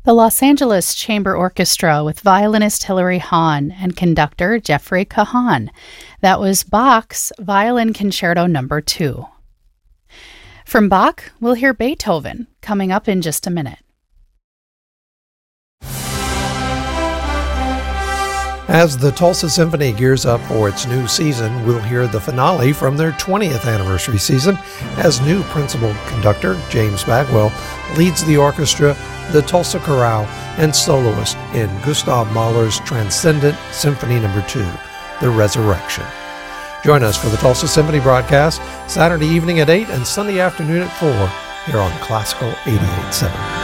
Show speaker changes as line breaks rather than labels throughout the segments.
The Los Angeles Chamber Orchestra with violinist Hilary Hahn and conductor Jeffrey Kahan. That was Bach's Violin Concerto No. 2. From Bach, we'll hear Beethoven coming up in just a minute.
As the Tulsa Symphony gears up for its new season, we'll hear the finale from their 20th anniversary season as new principal conductor James Bagwell leads the orchestra, the Tulsa Chorale, and soloist in Gustav Mahler's Transcendent Symphony No. 2, The Resurrection. Join us for the Tulsa Symphony broadcast Saturday evening at 8 and Sunday afternoon at 4 here on Classical 88.7.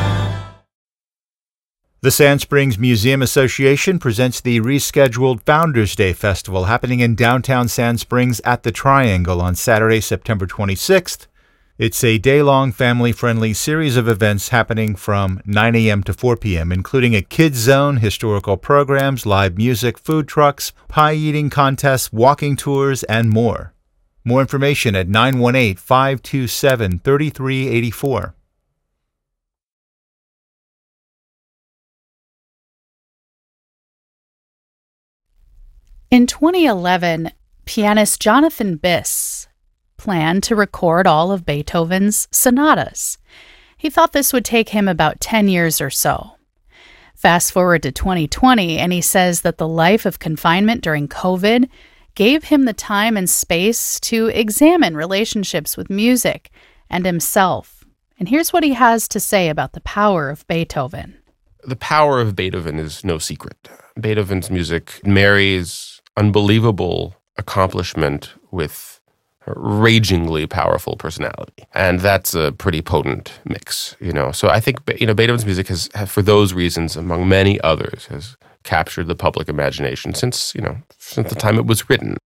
The Sand Springs Museum Association presents the rescheduled Founders Day Festival happening in downtown Sand Springs at the Triangle on Saturday, September 26th. It's a day-long family-friendly series of events happening from 9 a.m. to 4 p.m., including a kids zone, historical programs, live music, food trucks, pie-eating contests, walking tours, and more. More information at 918-527-3384.
In 2011, pianist Jonathan Biss planned to record all of Beethoven's sonatas. He thought this would take him about 10 years or so. Fast forward to 2020, and he says that the life of confinement during COVID gave him the time and space to examine relationships with music and himself. And here's what he has to say about the power of Beethoven.
The power of Beethoven is no secret. Beethoven's music marries unbelievable accomplishment with a ragingly powerful personality. And that's a pretty potent mix, So I think, Beethoven's music has, for those reasons, among many others, has captured the public imagination since the time it was written.